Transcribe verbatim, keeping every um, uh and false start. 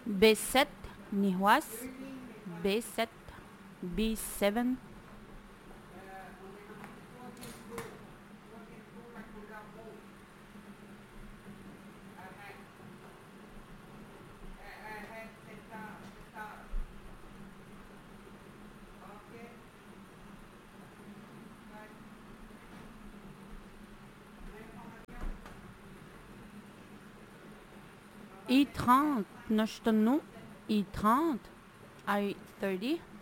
B sept, Nihuas. B sept, B seven. I trente, nós estamos no I trente, I thirty.